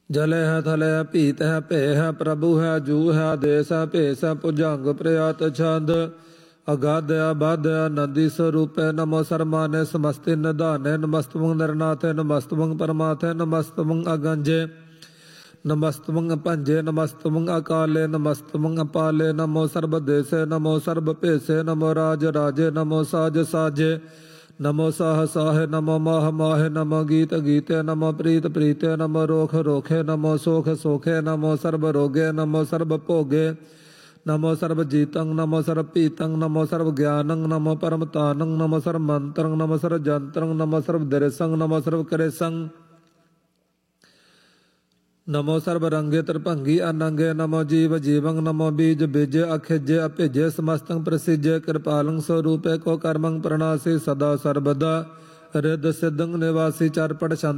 जले है थले है पीत है पे है प्रभु है जू है आदेश है भेष है भुजंग प्रयात छंद अगाध अबाध नदी स्वरूपे नमो सरमाने समस्ति निधाने नमस्तमं नरनाथे नमस्तमं परमाथे नमस्तमं अगंजे नमस्तमं पंजे नमस्तमं अकाले नमस्तमं अपाले नमो सर्वदेशे नमो सर्वपेशे नमो राज राजे नमो साज साजे नमो साह साहे नमो माह माहे नमो गीत गीते नमो प्रीत प्रीते नमो रोख रोखे नमो सोख सोखे नमो सर्व रोगे नमो सर्व भोगे नमो सर्व जीतं नमो सर्व पीतं नमो सर्व ज्ञानं नमो परमतानं नमो सर्व मंत्रं नमो सर्व जंत्रं नमो सर्व दृसं नमो सर्व करेसं नमो सर्व रंगे त्रिभंगी अनंगे नमो जीव जीवं नमो बीज बीजे अखिजे अभिजे समस्तं प्रसिजे कृपालं स्वरूपे को कर्मं प्रणासी सदा सर्वदा हृद सिद्धं निवासी चारपट